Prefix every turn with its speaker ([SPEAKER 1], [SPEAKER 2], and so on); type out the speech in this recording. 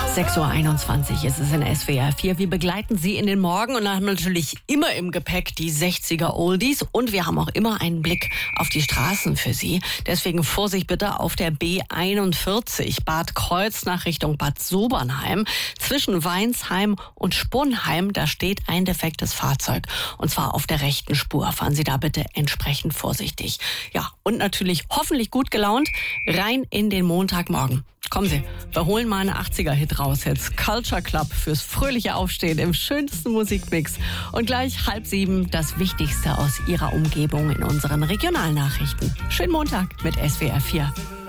[SPEAKER 1] 6:21 Uhr ist es in SWR 4. Wir begleiten Sie in den Morgen und haben natürlich immer im Gepäck die 60er Oldies und wir haben auch immer einen Blick auf die Straßen für Sie. Deswegen Vorsicht bitte auf der B41 Bad Kreuznach Richtung Bad Sobernheim. Zwischen Weinsheim und Sponheim, da steht ein defektes Fahrzeug und zwar auf der rechten Spur. Fahren Sie da bitte entsprechend vorsichtig. Ja, und natürlich hoffentlich gut gelaunt rein in den Montagmorgen. Kommen Sie, wir holen mal einen 80er-Hit raus jetzt. Culture Club fürs fröhliche Aufstehen im schönsten Musikmix. Und gleich 6:30 das Wichtigste aus Ihrer Umgebung in unseren Regionalnachrichten. Schönen Montag mit SWR 4.